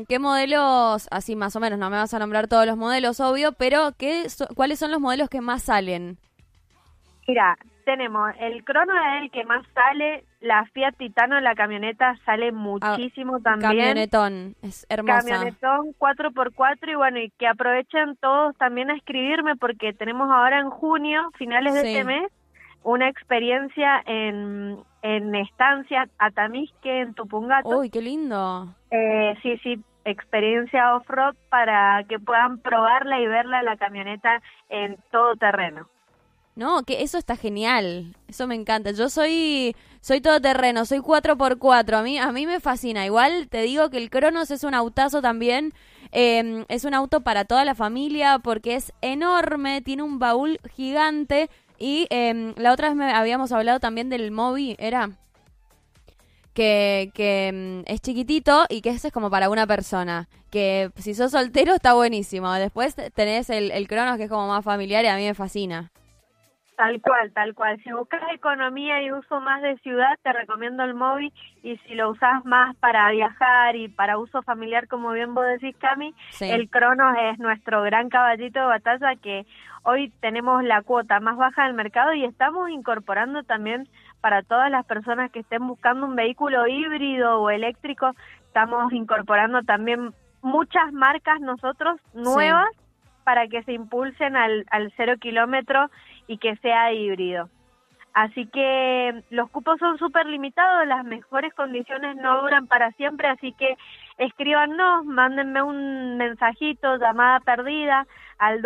¿qué modelos, así más o menos, no me vas a nombrar todos los modelos, obvio, pero ¿cuáles son los modelos que más salen? Mira, tenemos el Crono, es el que más sale, la Fiat Titano, la camioneta, sale muchísimo también. Camionetón, es hermosa. Camionetón 4x4 y bueno, y que aprovechen todos también a escribirme porque tenemos ahora en junio, finales de este mes, una experiencia en estancia Atamisque, en Tupungato. ¡Uy, qué lindo! Sí, experiencia off-road para que puedan probarla y verla la camioneta en todo terreno. No, que eso está genial, eso me encanta. Yo soy todoterreno, soy 4x4, a mí me fascina. Igual te digo que el Cronos es un autazo también, es un auto para toda la familia porque es enorme, tiene un baúl gigante y la otra vez habíamos hablado también del Mobi, era que es chiquitito y que ese es como para una persona. Que si sos soltero está buenísimo. Después tenés el Cronos que es como más familiar y a mí me fascina. Tal cual. Si buscas economía y uso más de ciudad, te recomiendo el Mobi, y si lo usás más para viajar y para uso familiar, como bien vos decís, Cami, el Cronos es nuestro gran caballito de batalla que hoy tenemos la cuota más baja del mercado y estamos incorporando también para todas las personas que estén buscando un vehículo híbrido o eléctrico, estamos incorporando también muchas marcas nosotros nuevas para que se impulsen al 0 kilómetro y que sea híbrido. Así que los cupos son súper limitados, las mejores condiciones no duran para siempre, así que escríbanos, mándenme un mensajito, llamada perdida, al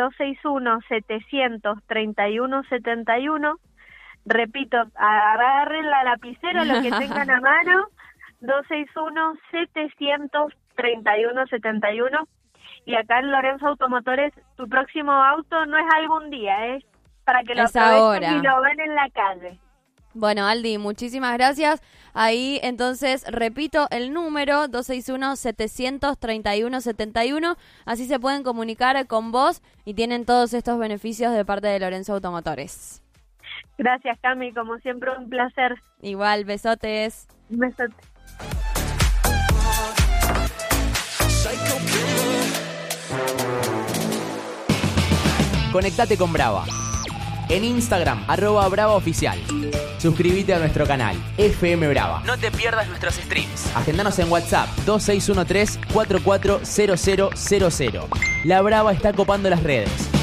261-700-3171. Repito, agarren la lapicera, lo que tengan a mano, 261-700-3171. Y acá en Lorenzo Automotores, tu próximo auto no es algún día, es para que lo aprovechen y lo ven en la calle. Bueno, Aldi, muchísimas gracias. Ahí, entonces, repito el número, 261-700-3171. Así se pueden comunicar con vos y tienen todos estos beneficios de parte de Lorenzo Automotores. Gracias, Cami, como siempre un placer. Igual, besotes. Besotes. Conectate con Brava. En Instagram, @BravaOficial. Suscríbete a nuestro canal, FM Brava. No te pierdas nuestros streams. Agendanos en WhatsApp, 2613-440000. La Brava está copando las redes.